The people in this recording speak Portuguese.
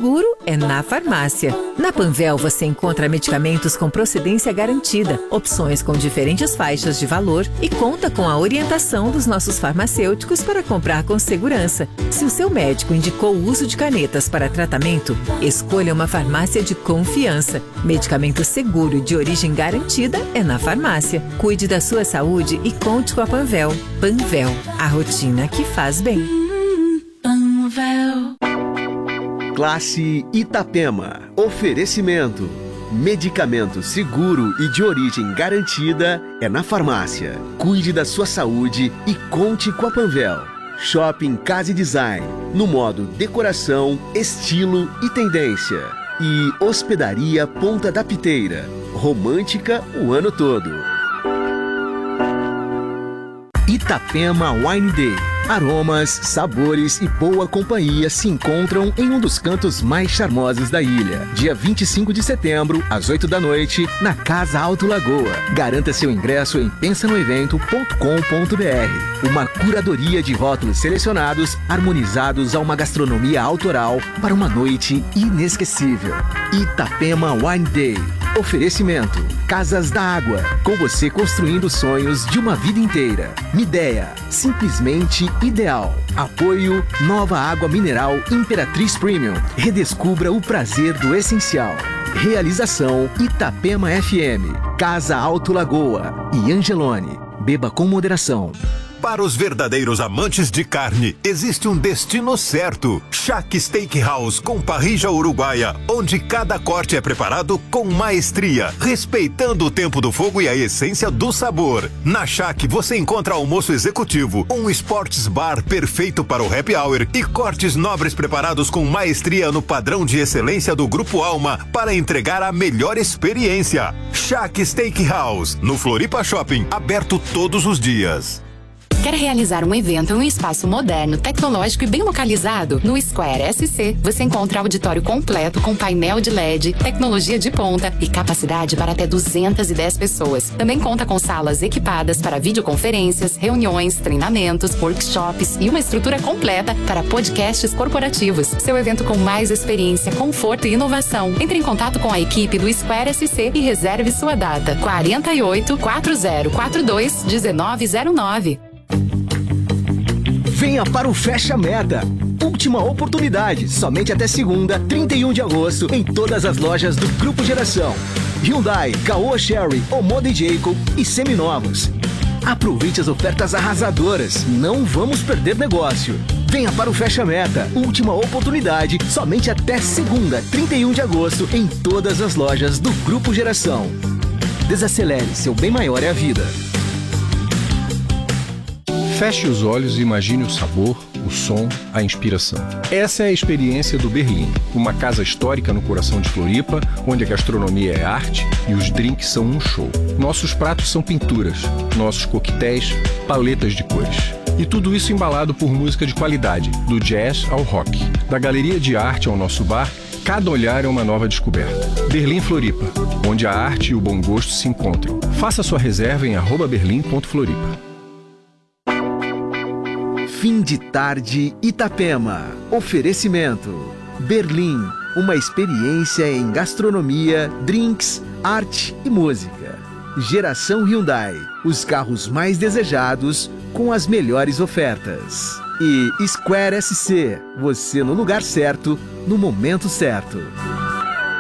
seguro é na farmácia. Na Panvel você encontra medicamentos com procedência garantida, opções com diferentes faixas de valor e conta com a orientação dos nossos farmacêuticos para comprar com segurança. Se o seu médico indicou o uso de canetas para tratamento, escolha uma farmácia de confiança. Medicamento seguro e de origem garantida é na farmácia. Cuide da sua saúde e conte com a Panvel. Panvel, a rotina que faz bem. Panvel. Classe Itapema. Oferecimento. Medicamento seguro e de origem garantida é na farmácia. Cuide da sua saúde e conte com a Panvel. Shopping Casa e Design, no modo decoração, estilo e tendência. E Hospedaria Ponta da Piteira, romântica o ano todo. Itapema Wine Day. Aromas, sabores e boa companhia se encontram em um dos cantos mais charmosos da ilha. Dia 25 de setembro, às 8 da noite, na Casa Alto Lagoa. Garanta seu ingresso em pensanoevento.com.br. Uma curadoria de rótulos selecionados, harmonizados a uma gastronomia autoral para uma noite inesquecível. Itapema Wine Day. Oferecimento. Casas da Água. Com você construindo sonhos de uma vida inteira. Midea. Simplesmente ideal. Apoio Nova Água Mineral Imperatriz Premium. Redescubra o prazer do essencial. Realização Itapema FM. Casa Alto Lagoa e Angelone. Beba com moderação. Para os verdadeiros amantes de carne, existe um destino certo. Shack Steakhouse com parrilla uruguaia, onde cada corte é preparado com maestria, respeitando o tempo do fogo e a essência do sabor. Na Shack você encontra almoço executivo, um sports bar perfeito para o happy hour e cortes nobres preparados com maestria no padrão de excelência do Grupo Alma para entregar a melhor experiência. Shack Steakhouse, no Floripa Shopping, aberto todos os dias. Quer realizar um evento em um espaço moderno, tecnológico e bem localizado? No Square SC, você encontra auditório completo com painel de LED, tecnologia de ponta e capacidade para até 210 pessoas. Também conta com salas equipadas para videoconferências, reuniões, treinamentos, workshops e uma estrutura completa para podcasts corporativos. Seu evento com mais experiência, conforto e inovação. Entre em contato com a equipe do Square SC e reserve sua data. 48 4042 1909. Venha para o Fecha Meta. Última oportunidade, somente até segunda, 31 de agosto, em todas as lojas do Grupo Geração. Hyundai, Caoa Chery, Omoda Jacob e seminovos. Aproveite as ofertas arrasadoras, não vamos perder negócio. Venha para o Fecha Meta. Última oportunidade, somente até segunda, 31 de agosto, em todas as lojas do Grupo Geração. Desacelere, seu bem maior é a vida. Feche os olhos e imagine o sabor, o som, a inspiração. Essa é a experiência do Berlim, uma casa histórica no coração de Floripa, onde a gastronomia é arte e os drinks são um show. Nossos pratos são pinturas, nossos coquetéis, paletas de cores. E tudo isso embalado por música de qualidade, do jazz ao rock. Da galeria de arte ao nosso bar, cada olhar é uma nova descoberta. Berlim Floripa, onde a arte e o bom gosto se encontram. Faça sua reserva em @berlim.floripa. Fim de tarde Itapema. Oferecimento. Berlim, uma experiência em gastronomia, drinks, arte e música. Geração Hyundai, os carros mais desejados com as melhores ofertas. E Square SC, você no lugar certo, no momento certo.